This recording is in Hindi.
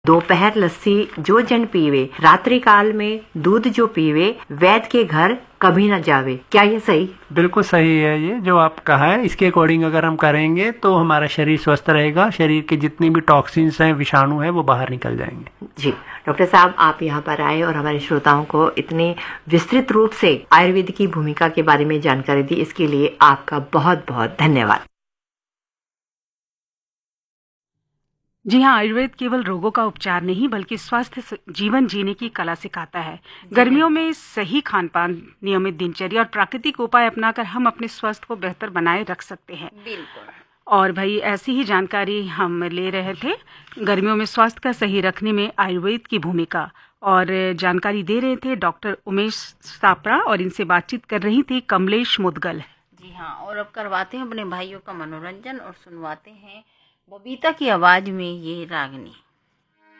दोपहर लस्सी जो जन पीवे, रात्रि काल में दूध जो पीवे, वैद्य के घर कभी न जावे। क्या ये सही? बिल्कुल सही है। ये जो आप कहा है इसके अकॉर्डिंग अगर हम करेंगे तो हमारा शरीर स्वस्थ रहेगा, शरीर के जितनी भी टॉक्सिन्स हैं, विषाणु हैं, वो बाहर निकल जाएंगे। जी डॉक्टर साहब, आप यहाँ पर आए और हमारे श्रोताओं को इतनी विस्तृत रूप से आयुर्वेद की भूमिका के बारे में जानकारी दी, इसके लिए आपका बहुत बहुत धन्यवाद। जी हाँ, आयुर्वेद केवल रोगों का उपचार नहीं बल्कि स्वस्थ जीवन जीने की कला सिखाता है। गर्मियों में सही खान पान, नियमित दिनचर्या और प्राकृतिक उपाय अपनाकर हम अपने स्वास्थ्य को बेहतर बनाए रख सकते हैं। बिल्कुल। और भाई ऐसी ही जानकारी हम ले रहे थे गर्मियों में स्वास्थ्य का सही रखने में आयुर्वेद की भूमिका, और जानकारी दे रहे थे डॉक्टर उमेश सापरा, और इनसे बातचीत कर रही थी कमलेश मुदगल। जी हाँ, और अब करवाते हैं अपने भाइयों का मनोरंजन और सुनवाते हैं बबीता की आवाज में ये रागनी।